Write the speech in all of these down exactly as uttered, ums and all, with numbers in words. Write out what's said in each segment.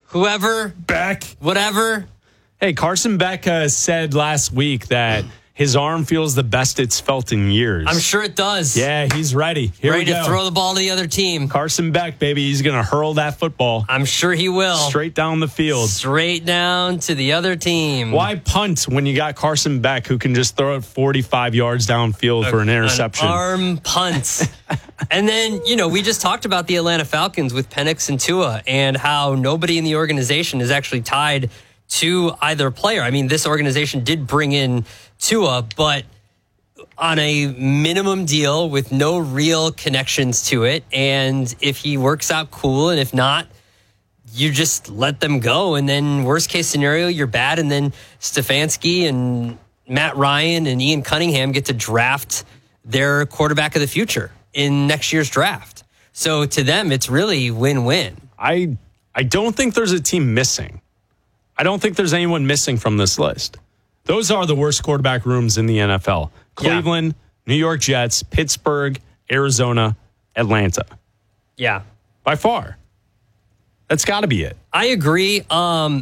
whoever, Beck, whatever. Hey, Carson Beck uh, said last week that his arm feels the best it's felt in years. I'm sure it does. Yeah, he's ready. Here ready we go. to throw the ball to the other team. Carson Beck, baby, he's going to hurl that football. I'm sure he will. Straight down the field. Straight down to the other team. Why punt when you got Carson Beck who can just throw it forty-five yards downfield a, for an interception? An arm punt. And then, you know, we just talked about the Atlanta Falcons with Penix and Tua and how nobody in the organization is actually tied to either player. I mean, this organization did bring in Tua, but on a minimum deal with no real connections to it. And if he works out, cool. And if not, you just let them go. And then worst case scenario, you're bad. And then Stefanski and Matt Ryan and Ian Cunningham get to draft their quarterback of the future in next year's draft. So to them, it's really win-win. I I don't think there's a team missing. I don't think there's anyone missing from this list. Those are the worst quarterback rooms in the N F L. Cleveland, yeah. New York Jets, Pittsburgh, Arizona, Atlanta. Yeah. By far. That's got to be it. I agree. Um,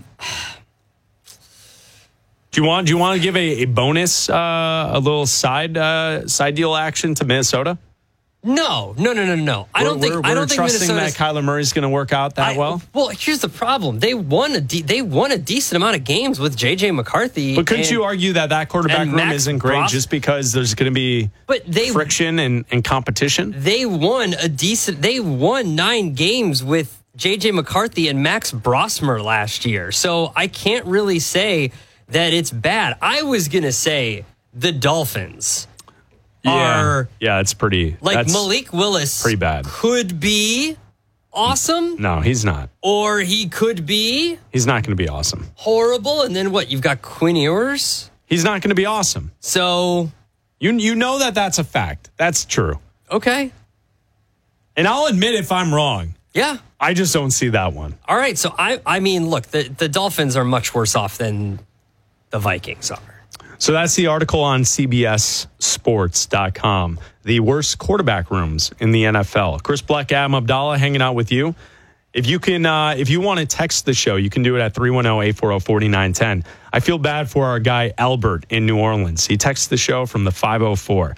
do you want do you want to give a, a bonus, uh, a little side uh, side deal action to Minnesota? No, no, no, no, no. I don't we're, think. We're, I don't we're think trusting Minnesota's, that Kyler Murray's going to work out that I, well. Well, here's the problem. They won a de- they won a decent amount of games with J J McCarthy. But couldn't and, you argue that that quarterback room Max isn't great Bros- just because there's going to be but they, friction and, and competition? They won a decent. They won nine games with J J McCarthy and Max Brosmer last year. So I can't really say that it's bad. I was gonna say the Dolphins. Yeah, are, yeah, it's pretty. Like that's Malik Willis, pretty bad. Could be awesome. No, he's not. Or he could be. He's not going to be awesome. Horrible. And then what? You've got Quinn Ewers. He's not going to be awesome. So you you know that that's a fact. That's true. Okay. And I'll admit if I'm wrong. Yeah. I just don't see that one. All right. So I I mean, look, the the Dolphins are much worse off than the Vikings are. So that's the article on C B S sports dot com. The worst quarterback rooms in the N F L. Chris Black, Adam Abdallah hanging out with you. If you can, uh, if you want to text the show, you can do it at three one zero, eight four zero, four nine one zero. I feel bad for our guy Albert in New Orleans. He texts the show from the five oh four.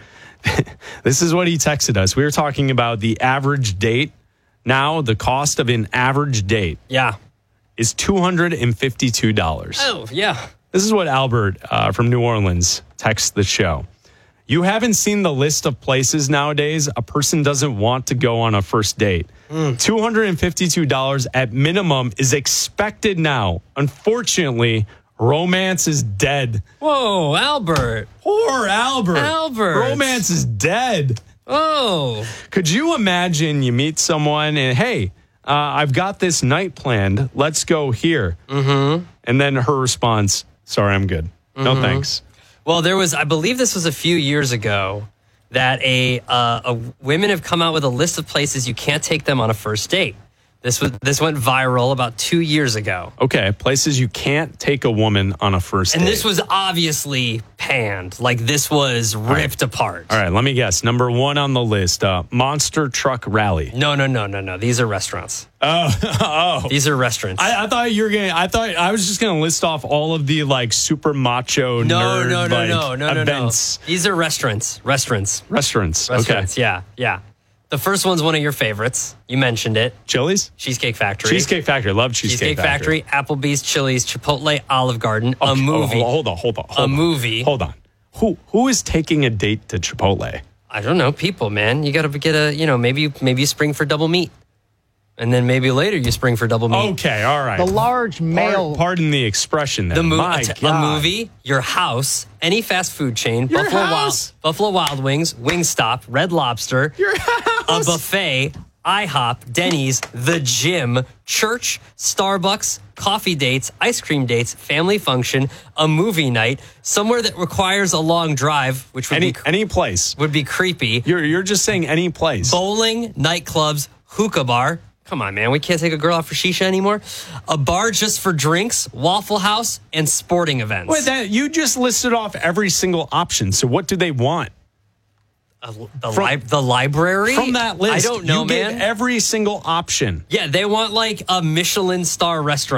This is what he texted us. We were talking about the average date. Now, the cost of an average date yeah. is two hundred fifty-two dollars. Oh, yeah. This is what Albert uh, from New Orleans texts the show. You haven't seen the list of places nowadays a person doesn't want to go on a first date. Mm. two hundred fifty-two dollars at minimum is expected now. Unfortunately, romance is dead. Whoa, Albert. Poor Albert. Albert. Romance is dead. Oh. Could you imagine you meet someone and, hey, uh, I've got this night planned. Let's go here. Mm-hmm. And then her response, sorry, I'm good. Mm-hmm. No thanks. Well, there was, I believe this was a few years ago, that a, uh, a women have come out with a list of places you can't take them on a first date. This was this went viral about two years ago. Okay, places you can't take a woman on a first and date. And this was obviously panned. Like, this was ripped All right. apart. All right, let me guess. Number one on the list, uh, Monster Truck Rally. No, no, no, no, no. These are restaurants. Oh, oh. These are restaurants. I, I thought you were gonna. I thought I was just gonna list off all of the like super macho no, nerd no, no, like, no, no, no, events. no. These are restaurants. Restaurants. Restaurants. Restaurants. Okay. Yeah, yeah. The first one's one of your favorites. You mentioned it. Chili's? Cheesecake Factory. Cheesecake Factory. Love Cheesecake, Cheesecake Factory. Factory, Applebee's, Chili's, Chipotle, Olive Garden. Okay. A movie. Oh, hold on, hold on, hold a on. movie. Hold on. Who who is taking a date to Chipotle? I don't know. People, man. You got to get a, you know, maybe maybe you spring for double meat. And then maybe later you spring for double meat. Okay, all right. The large male. Pardon, pardon the expression there. The mo- My a, God. a movie, your house, any fast food chain, Your Buffalo house. Wild, Buffalo Wild Wings, Wingstop, Red Lobster, Your house. a buffet, IHOP, Denny's, the gym, church, Starbucks, coffee dates, ice cream dates, family function, a movie night, somewhere that requires a long drive, which would Any be any place. would be creepy. You're you're just saying any place. Bowling, nightclubs, hookah bar. Come on, man. We can't take a girl out for shisha anymore. A bar just for drinks, Waffle House, and sporting events. Wait, that you just listed off every single option. So what do they want? Uh, the, From- li- the library? From that list, I don't know, you man. get every single option. Yeah, they want like a Michelin star restaurant.